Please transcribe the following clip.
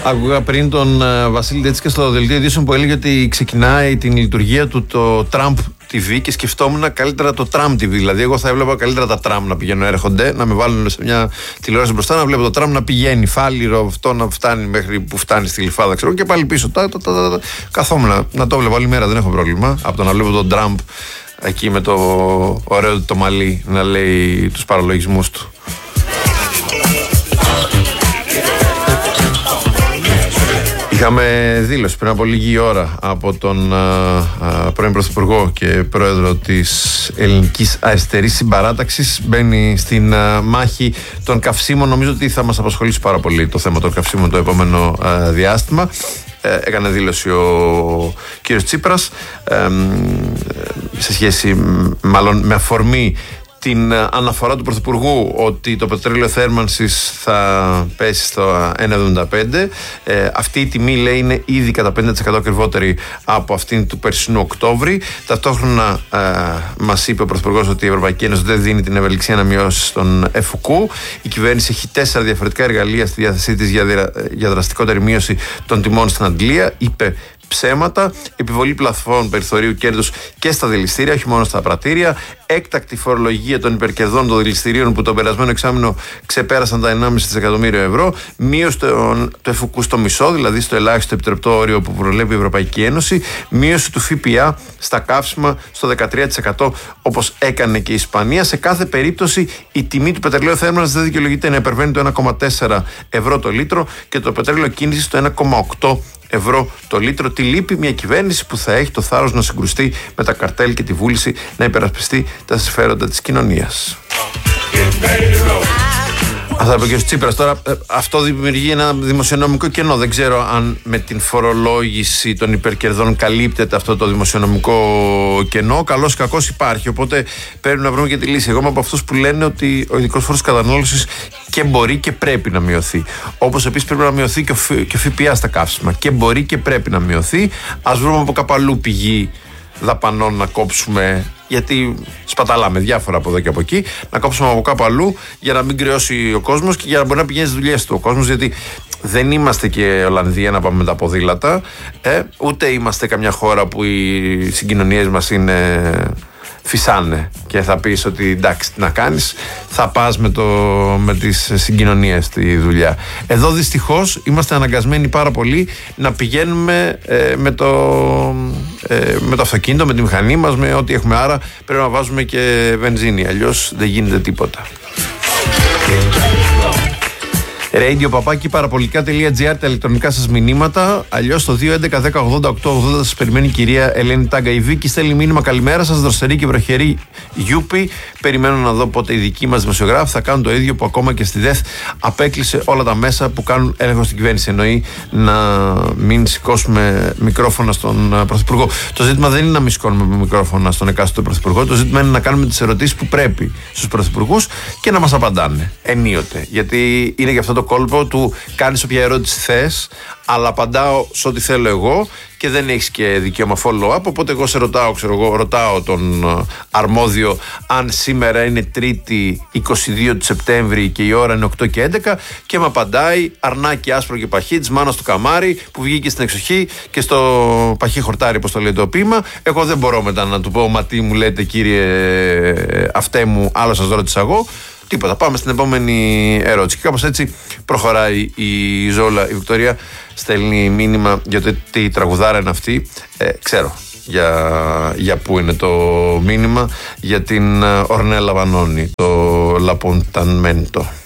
Άκουγα πριν τον Βασίλη Τέτσικα στο δελτίο ειδήσεων που έλεγε ότι ξεκινάει την λειτουργία του το Trump TV και σκεφτόμουν καλύτερα το Trump TV. Δηλαδή, εγώ θα έβλεπα καλύτερα τα Trump να πηγαίνουν, έρχονται, να με βάλουν σε μια τηλεόραση μπροστά, να βλέπω το Trump να πηγαίνει φάλιρο, αυτό να φτάνει μέχρι που φτάνει στη Γλυφάδα, ξέρω, και πάλι πίσω. Καθόμουν να το βλέπω όλη μέρα, δεν έχω πρόβλημα. Από το να βλέπω τον Trump εκεί με το ωραίο το μαλλί να λέει τους παραλογισμούς του. Είχαμε δήλωση πριν από λίγη ώρα από τον πρώην Πρωθυπουργό και πρόεδρο της Ελληνικής Αριστερής Συμπαράταξης. Μπαίνει στην μάχη των καυσίμων. Νομίζω ότι θα μας απασχολήσει πάρα πολύ το θέμα των καυσίμων το επόμενο διάστημα. Έκανε δήλωση ο κύριος Τσίπρας σε σχέση, μάλλον με αφορμή την αναφορά του Πρωθυπουργού ότι το πετρέλαιο θέρμανσης θα πέσει στο 1,75. Αυτή η τιμή, λέει, είναι ήδη κατά 50% ακριβότερη από αυτήν του περσινού Οκτώβρη. Ταυτόχρονα μας είπε ο Πρωθυπουργός ότι η Ευρωπαϊκή Ένωση δεν δίνει την ευελιξία να μειώσει τον ΕΦΟΚΟΥ. Η κυβέρνηση έχει 4 διαφορετικά εργαλεία στη διάθεσή της για δραστικότερη μείωση των τιμών στην Αγγλία. Είπε ψέματα, επιβολή πλαφών περιθωρίου κέρδους και στα δηληστήρια, όχι μόνο στα πρατήρια, έκτακτη φορολογία των υπερκερδών των δηληστηρίων που τον περασμένο εξάμηνο ξεπέρασαν τα 1,5 δισεκατομμύρια ευρώ, μείωση του ΕΦΟΚΟΥ στο μισό, δηλαδή στο ελάχιστο επιτρεπτό όριο που προβλέπει η Ευρωπαϊκή Ένωση, μείωση του ΦΠΑ στα καύσιμα στο 13% όπως έκανε και η Ισπανία. Σε κάθε περίπτωση η τιμή του πετρελαίου θέρμανσης δεν δικαιολογείται να υπερβαίνει το 1,4 ευρώ το λίτρο και το πετρέλαιο κίνησης το 1,8 ευρώ το λίτρο. Τι λείπει? Μια κυβέρνηση που θα έχει το θάρρος να συγκρουστεί με τα καρτέλ και τη βούληση να υπερασπιστεί τα συμφέροντα της κοινωνίας. Αυτά είπε και ο Τσίπρας. Τώρα αυτό δημιουργεί ένα δημοσιονομικό κενό. Δεν ξέρω αν με την φορολόγηση των υπερκερδών καλύπτεται αυτό το δημοσιονομικό κενό. Καλώς ή κακώς υπάρχει. Οπότε πρέπει να βρούμε και τη λύση. Εγώ είμαι από αυτούς που λένε ότι ο ειδικός φόρος κατανάλωσης και μπορεί και πρέπει να μειωθεί. Όπως επίσης πρέπει να μειωθεί και ο ΦΠΑ στα καύσιμα. Και μπορεί και πρέπει να μειωθεί. Ας βρούμε από κάπου αλλού πηγή δαπανών να κόψουμε, γιατί σπαταλάμε διάφορα από εδώ και από εκεί, να κόψουμε από κάπου αλλού για να μην κρυώσει ο κόσμος και για να μπορεί να πηγαίνει στις δουλειές του ο κόσμος, γιατί δεν είμαστε και Ολλανδία να πάμε με τα ποδήλατα, ούτε είμαστε καμιά χώρα που οι συγκοινωνίες μας είναι φυσάνε και θα πεις ότι εντάξει τι να κάνεις, θα πας με τις συγκοινωνίες στη δουλειά. Εδώ δυστυχώς είμαστε αναγκασμένοι πάρα πολύ να πηγαίνουμε με το αυτοκίνητο, με τη μηχανή μας, με ό,τι έχουμε, άρα πρέπει να βάζουμε και βενζίνη, αλλιώς δεν γίνεται τίποτα. radio.papaki.parapolitica.gr τα ηλεκτρονικά σας μηνύματα. Αλλιώς στο 2.11.10.80.880 σας περιμένει η κυρία Ελένη Τάγκα. Η Βίκη στέλνει μήνυμα: καλημέρα σας, δροσερή και βροχερή Γιούπι. Περιμένω να δω πότε οι δικοί μας δημοσιογράφοι θα κάνουν το ίδιο που ακόμα και στη ΔΕΘ απέκλεισε όλα τα μέσα που κάνουν έλεγχο στην κυβέρνηση. Εννοεί να μην σηκώσουμε μικρόφωνα στον Πρωθυπουργό. Το ζήτημα δεν είναι να μην σηκώνουμε μικρόφωνα στον εκάστοτε Πρωθυπουργό. Το ζήτημα είναι να κάνουμε τις ερωτήσεις που πρέπει στους Πρωθυπουργούς και να μας απαντάνε ενίοτε. Γιατί είναι και αυτό το κόλπο του κάνεις όποια ερώτηση θες, αλλά απαντάω σε ό,τι θέλω εγώ και δεν έχεις και δικαίωμα follow-up. Οπότε εγώ σε ρωτάω, ρωτάω τον αρμόδιο αν σήμερα είναι Τρίτη 22 του Σεπτέμβρη και η ώρα είναι 8 και 11 και με απαντάει αρνάκι άσπρο και παχύ της μάνας του Καμάρη που βγήκε στην εξοχή και στο παχύ χορτάρι, όπως το λέει το ποίημα. Εγώ δεν μπορώ μετά να του πω μα τι μου λέτε κύριε αυτέ μου, άλλο σας ρώτησα εγώ. Τίποτα. Πάμε στην επόμενη ερώτηση. Και κάπως έτσι προχωράει η Ζόλα. Η Βικτωρία στέλνει μήνυμα για το τι τραγουδάρα είναι αυτή. Ξέρω για πού είναι το μήνυμα. Για την Ορνέλα Βανώνη, το Λαπονταμέντο.